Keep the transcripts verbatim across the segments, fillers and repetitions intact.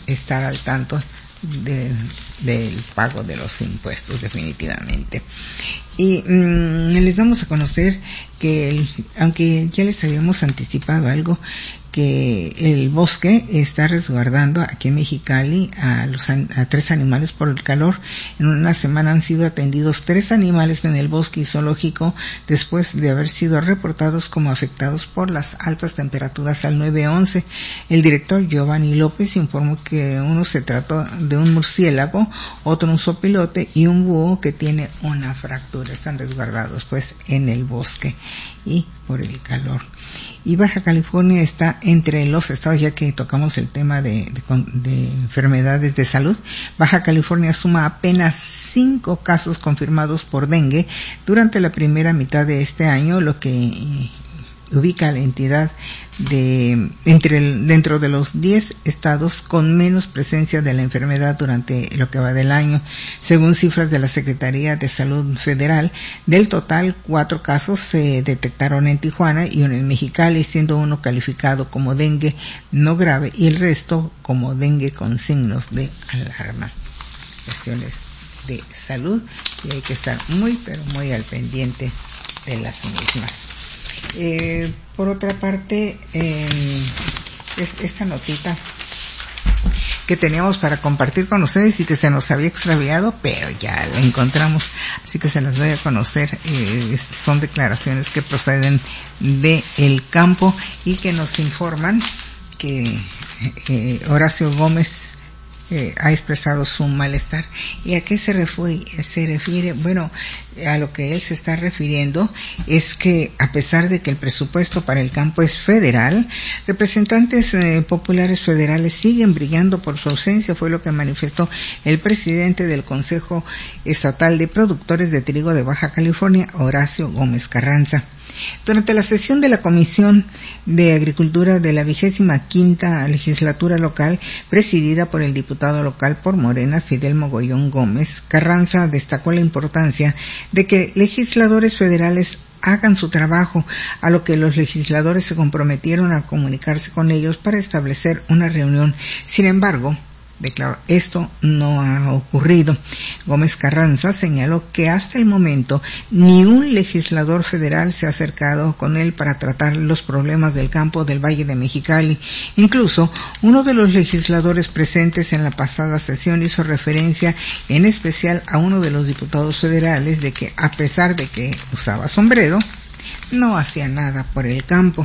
estar al tanto de, del pago de los impuestos, definitivamente. Y mmm, les damos a conocer que, el, aunque ya les habíamos anticipado algo, que el bosque está resguardando aquí en Mexicali a, los, a tres animales por el calor. En una semana han sido atendidos tres animales en el bosque zoológico después de haber sido reportados como afectados por las altas temperaturas al nueve once. El director Giovanni López informó que uno se trató de un murciélago, otro un zopilote y un búho que tiene una fractura. Están resguardados pues en el bosque y por el calor. Y Baja California está entre los estados, ya que tocamos el tema de, de, de enfermedades de salud. Baja California suma apenas cinco casos confirmados por dengue durante la primera mitad de este año, lo que eh, ubica a la entidad de entre el, dentro de los diez estados con menos presencia de la enfermedad durante lo que va del año. Según cifras de la Secretaría de Salud Federal, del total, cuatro casos se detectaron en Tijuana y uno en Mexicali, siendo uno calificado como dengue no grave y el resto como dengue con signos de alarma. Cuestiones de salud y hay que estar muy, pero muy al pendiente de las mismas. Eh, por otra parte, eh, es, esta notita que teníamos para compartir con ustedes y que se nos había extraviado, pero ya la encontramos, así que se las voy a conocer. Eh, son declaraciones que proceden de el campo y que nos informan que eh, Horacio Gómez Eh, ha expresado su malestar. ¿Y a qué se refiere? se refiere? Bueno, a lo que él se está refiriendo es que a pesar de que el presupuesto para el campo es federal, representantes eh, populares federales siguen brillando por su ausencia, fue lo que manifestó el presidente del Consejo Estatal de Productores de Trigo de Baja California, Horacio Gómez Carranza. Durante la sesión de la Comisión de Agricultura de la vigésima quinta legislatura local, presidida por el diputado local por Morena, Fidel Mogollón Gómez, Carranza destacó la importancia de que legisladores federales hagan su trabajo, a lo que los legisladores se comprometieron a comunicarse con ellos para establecer una reunión. Sin embargo, declaró, esto no ha ocurrido. Gómez Carranza señaló que hasta el momento ni un legislador federal se ha acercado con él para tratar los problemas del campo del Valle de Mexicali. Incluso uno de los legisladores presentes en la pasada sesión hizo referencia en especial a uno de los diputados federales de que a pesar de que usaba sombrero, no hacía nada por el campo.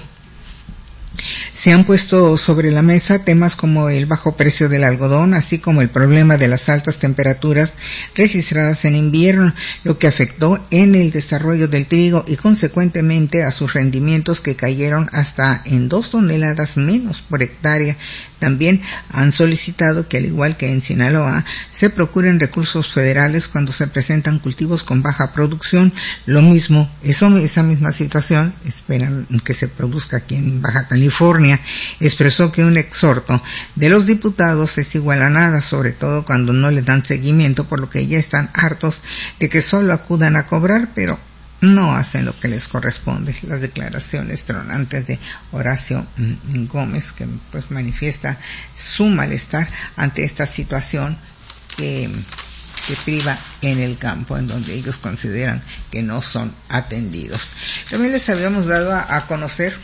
Se han puesto sobre la mesa temas como el bajo precio del algodón, así como el problema de las altas temperaturas registradas en invierno, lo que afectó en el desarrollo del trigo y consecuentemente a sus rendimientos que cayeron hasta en dos toneladas menos por hectárea. También han solicitado que, al igual que en Sinaloa, se procuren recursos federales cuando se presentan cultivos con baja producción. Lo mismo, eso, esa misma situación esperan que se produzca aquí en Baja California. Expresó que un exhorto de los diputados es igual a nada, sobre todo cuando no le dan seguimiento, por lo que ya están hartos de que solo acudan a cobrar, pero no hacen lo que les corresponde. Las declaraciones tronantes de Horacio Gómez, que pues manifiesta su malestar ante esta situación que, que priva en el campo, en donde ellos consideran que no son atendidos. También les habíamos dado a, a conocer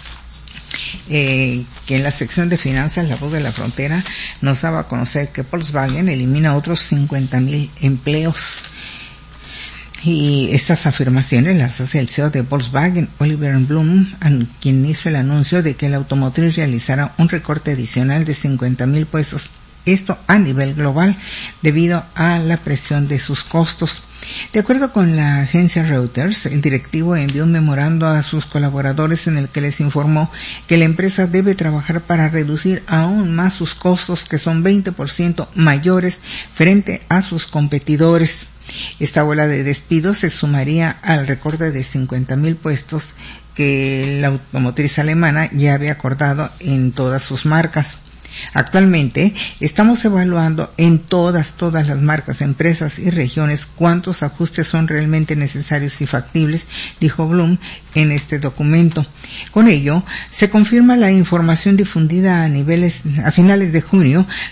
Eh, que en la sección de finanzas, La Voz de la Frontera nos daba a conocer que Volkswagen elimina otros cincuenta mil empleos. Y estas afirmaciones las hace el C E O de Volkswagen, Oliver Bloom, quien hizo el anuncio de que la automotriz realizará un recorte adicional de cincuenta mil puestos, esto a nivel global, debido a la presión de sus costos. De acuerdo con la agencia Reuters, el directivo envió un memorando a sus colaboradores en el que les informó que la empresa debe trabajar para reducir aún más sus costos, que son veinte por ciento mayores frente a sus competidores. Esta ola de despidos se sumaría al recorte de cincuenta mil puestos que la automotriz alemana ya había acordado en todas sus marcas. Actualmente estamos evaluando en todas, todas las marcas, empresas y regiones cuántos ajustes son realmente necesarios y factibles, dijo Bloom en este documento. Con ello, se confirma la información difundida a niveles, a finales de junio